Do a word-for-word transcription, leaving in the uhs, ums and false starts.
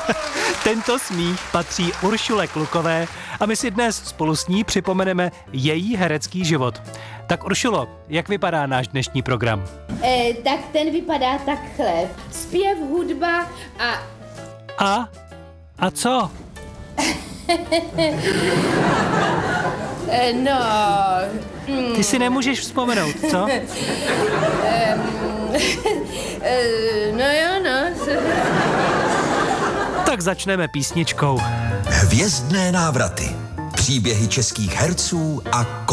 Tento smích patří Uršule Klukové a my si dnes spolu s ní připomeneme její herecký život. Tak Uršulo, jak vypadá náš dnešní program? E, tak ten vypadá takhle. Zpěv, hudba a... A? A co? e, no... Mm. Ty si nemůžeš vzpomenout, co? e, e, no jo, no. Tak začneme písničkou. Hvězdné návraty. Příběhy českých herců a